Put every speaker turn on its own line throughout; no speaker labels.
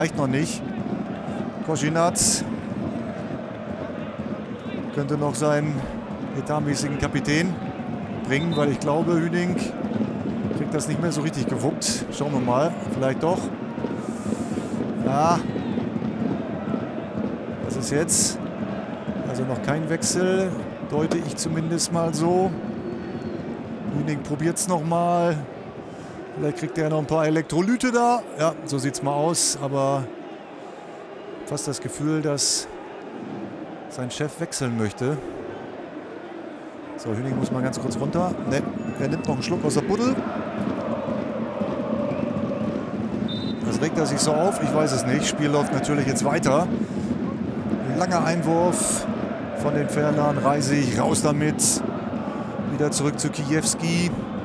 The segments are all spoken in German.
Reicht noch nicht. Koschinat könnte noch seinen etatmäßigen Kapitän bringen, weil ich glaube, Hüning kriegt das nicht mehr so richtig gewuppt. Schauen wir mal, vielleicht doch. Ja, das ist jetzt also noch kein Wechsel, deute ich zumindest mal so. Hüning probiert es nochmal. Vielleicht kriegt er noch ein paar Elektrolyte da. Ja, so sieht es mal aus, aber fast das Gefühl, dass sein Chef wechseln möchte. So, Hüning muss mal ganz kurz runter. Ne, er nimmt noch einen Schluck aus der Buddel. Das regt er sich so auf? Ich weiß es nicht. Spiel läuft natürlich jetzt weiter. Ein langer Einwurf von den Fernern. Reisig, raus damit. Wieder zurück zu Kiewski.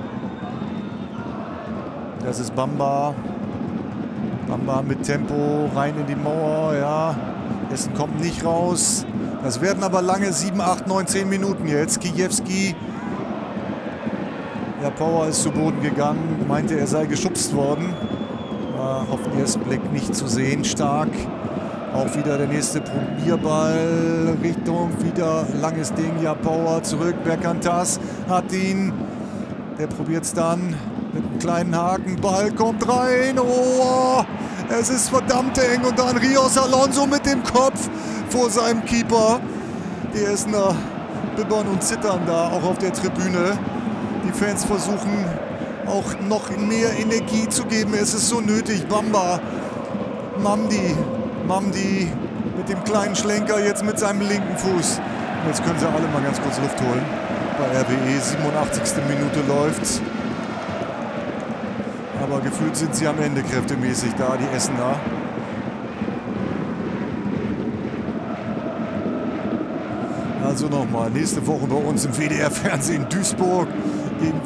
Das ist Bamba. Bamba mit Tempo rein in die Mauer. Ja, Essen kommt nicht raus. Das werden aber lange 7, 8, 9, 10 Minuten jetzt. Kiewski. Ja, Power ist zu Boden gegangen. Meinte, er sei geschubst worden. War auf den ersten Blick nicht zu sehen. Stark. Auch wieder der nächste Probierball. Richtung wieder langes Ding. Ja, Power zurück. Berkantas hat ihn. Der probiert es dann. Mit einem kleinen Haken, Ball kommt rein, oh, es ist verdammt eng und dann Rios Alonso mit dem Kopf vor seinem Keeper. Die Essener bibbern und zittern da, auch auf der Tribüne. Die Fans versuchen auch noch mehr Energie zu geben, es ist so nötig. Bamba, Mamdi mit dem kleinen Schlenker jetzt mit seinem linken Fuß. Jetzt können sie alle mal ganz kurz Luft holen. Bei RWE, 87. Minute läuft's. Aber gefühlt sind sie am Ende kräftemäßig da, die Essener. Also nochmal, nächste Woche bei uns im WDR-Fernsehen Duisburg gegen...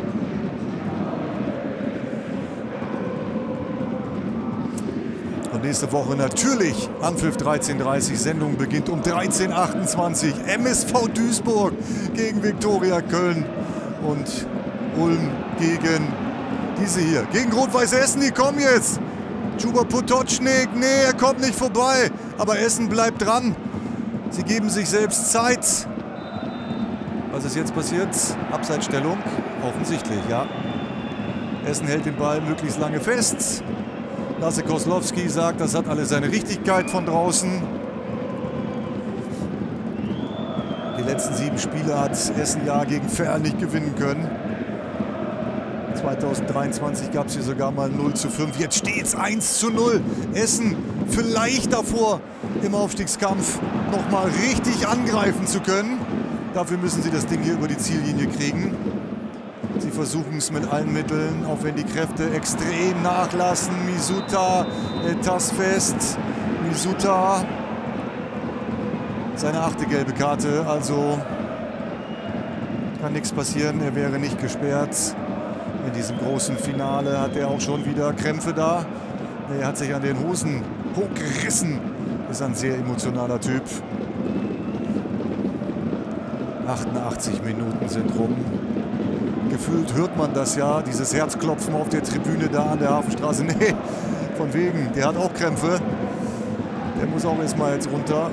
Und nächste Woche natürlich Anpfiff 13:30 Uhr. Sendung beginnt um 13:28 Uhr. MSV Duisburg gegen Viktoria Köln und Ulm gegen... Diese hier, gegen Rot-Weiß Essen, die kommen jetzt. Chuba Potocznik, nee, er kommt nicht vorbei. Aber Essen bleibt dran. Sie geben sich selbst Zeit. Was ist jetzt passiert? Abseitsstellung, offensichtlich, ja. Essen hält den Ball möglichst lange fest. Lasse Koslowski sagt, das hat alles seine Richtigkeit von draußen. Die letzten 7 Spiele hat Essen ja gegen Ferl nicht gewinnen können. 2023 gab es hier sogar mal 0:5. Jetzt steht es 1:0. Essen vielleicht davor, im Aufstiegskampf noch mal richtig angreifen zu können. Dafür müssen sie das Ding hier über die Ziellinie kriegen. Sie versuchen es mit allen Mitteln, auch wenn die Kräfte extrem nachlassen. Misuta, Tassfest. Misuta, seine 8. gelbe Karte. Also kann nichts passieren. Er wäre nicht gesperrt. In diesem großen Finale hat er auch schon wieder Krämpfe da. Er hat sich an den Hosen hochgerissen. Ist ein sehr emotionaler Typ. 88 Minuten sind rum. Gefühlt hört man das ja, dieses Herzklopfen auf der Tribüne da an der Hafenstraße. Nee, von wegen, der hat auch Krämpfe. Der muss auch erstmal jetzt runter.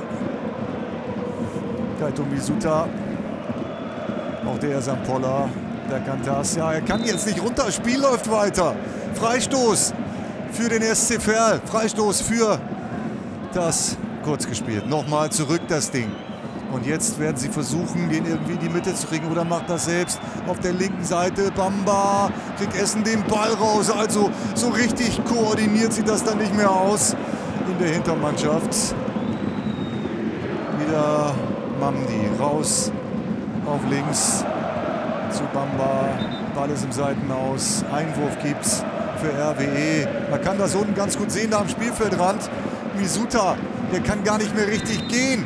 Kaito Misuta. Auch der Sampolla. Der Kantas, ja, er kann jetzt nicht runter. Spiel läuft weiter. Freistoß für den SC Verl. Freistoß für das kurz gespielt. Nochmal zurück das Ding. Und jetzt werden sie versuchen, den irgendwie in die Mitte zu kriegen. Oder macht das selbst auf der linken Seite. Bamba kriegt Essen den Ball raus. Also so richtig koordiniert sieht das dann nicht mehr aus in der Hintermannschaft. Wieder Mamdi raus auf links. Zu Bamba, Ball ist im Seitenaus, Einwurf gibt's für RWE. Man kann das unten ganz gut sehen, da am Spielfeldrand. Misuta, der kann gar nicht mehr richtig gehen.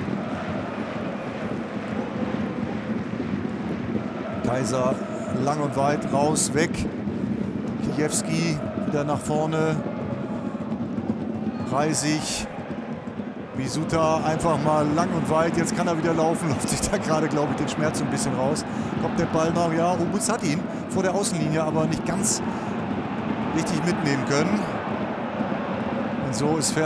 Kaiser lang und weit raus, weg. Kiewski wieder nach vorne. Reisig. Misuta einfach mal lang und weit. Jetzt kann er wieder laufen. Läuft sich da gerade, glaube ich, den Schmerz so ein bisschen raus. Kommt der Ball noch. Ja, Obus hat ihn vor der Außenlinie, aber nicht ganz richtig mitnehmen können. Und so ist Verl